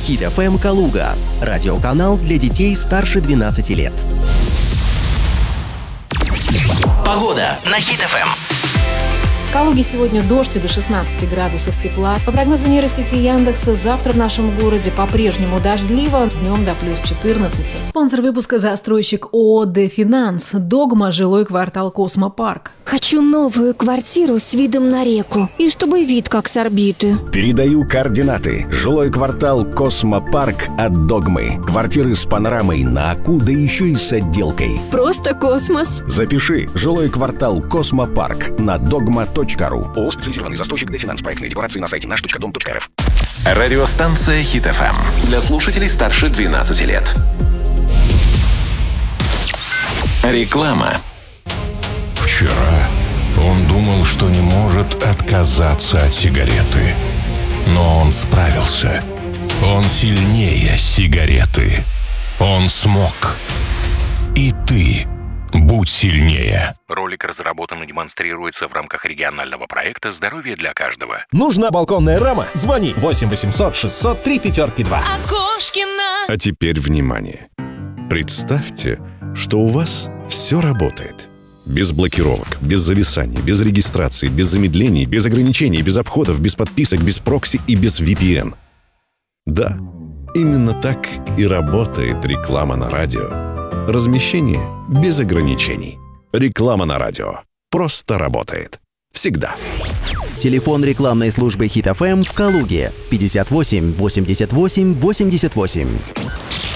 Хит FM Калуга. Радиоканал для детей старше 12 лет. Погода на Хит FM. В Калуге сегодня дождь и до 16 градусов тепла. По прогнозу нейросети Яндекса, завтра в нашем городе по-прежнему дождливо, днем до плюс 14. Спонсор выпуска — застройщик ООО «Дефинанс». Догма, жилой квартал «Космопарк». Хочу новую квартиру с видом на реку. И чтобы вид как с орбиты. Передаю координаты. Жилой квартал «Космопарк» от Догмы. Квартиры с панорамой на Аку, да еще и с отделкой. Просто космос. Запиши. Жилой квартал «Космопарк» на dogma.ru. ООО «Специализированный застройщик Дефинанс». Проектные декларации на сайте наш.дом.рф. Радиостанция Хит FM для слушателей старше 12 лет. Реклама. Вчера он думал, что не может отказаться от сигареты. Но он справился. Он сильнее сигареты. Он смог. И ты будь сильнее. Ролик разработан и демонстрируется в рамках регионального проекта «Здоровье для каждого». Нужна балконная рама? Звони 8 800 600 352. А теперь внимание. Представьте, что у вас все работает. Без блокировок, без зависаний, без регистрации, без замедлений, без ограничений, без обходов, без подписок, без прокси и без VPN. Да, именно так и работает реклама на радио. Размещение без ограничений. Реклама на радио просто работает. Всегда. Телефон рекламной службы Хит FM в Калуге 58 88 88.